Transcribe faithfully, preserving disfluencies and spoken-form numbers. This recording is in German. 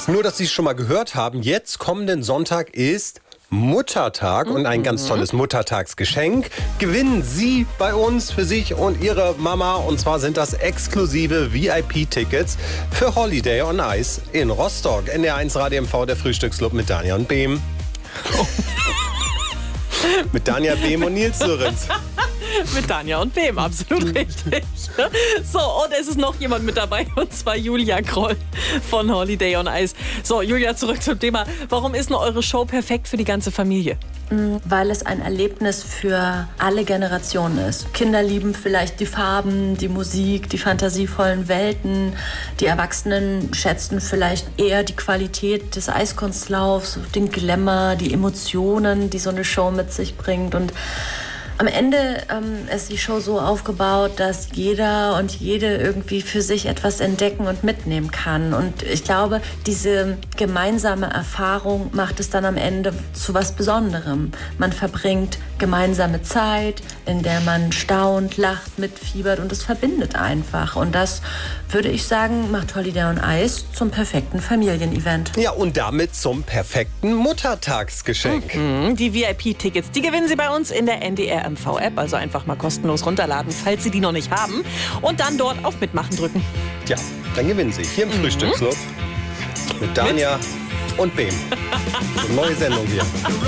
Nur, dass Sie es schon mal gehört haben, jetzt kommenden Sonntag ist Muttertag und ein ganz tolles Muttertagsgeschenk gewinnen Sie bei uns für sich und Ihre Mama. Und zwar sind das exklusive V I P-Tickets für Holiday on Ice in Rostock. N D R eins Radio M V, der Frühstücksclub mit Danja und Behm. Oh. Mit Danja, Behm und Nils Lorenz. Mit Danja und Behm, absolut richtig. So, und es ist noch jemand mit dabei, und zwar Julia Kroll von Holiday on Ice. So, Julia, zurück zum Thema. Warum ist denn eure Show perfekt für die ganze Familie? Weil es ein Erlebnis für alle Generationen ist. Kinder lieben vielleicht die Farben, die Musik, die fantasievollen Welten. Die Erwachsenen schätzen vielleicht eher die Qualität des Eiskunstlaufs, den Glamour, die Emotionen, die so eine Show mit sich bringt. Und am Ende ähm, ist die Show so aufgebaut, dass jeder und jede irgendwie für sich etwas entdecken und mitnehmen kann. Und ich glaube, diese gemeinsame Erfahrung macht es dann am Ende zu was Besonderem. Man verbringt gemeinsame Zeit, in der man staunt, lacht, mitfiebert, und es verbindet einfach. Und das, würde ich sagen, macht Holiday on Ice zum perfekten Familienevent. Ja, und damit zum perfekten Muttertagsgeschenk. Mhm, die V I P-Tickets, die gewinnen Sie bei uns in der N D R M V-App. Also einfach mal kostenlos runterladen, falls Sie die noch nicht haben. Und dann dort auf Mitmachen drücken. Ja, dann gewinnen Sie hier im mhm. Frühstücksclub mit Danja mit? und Behm. Eine neue Sendung hier.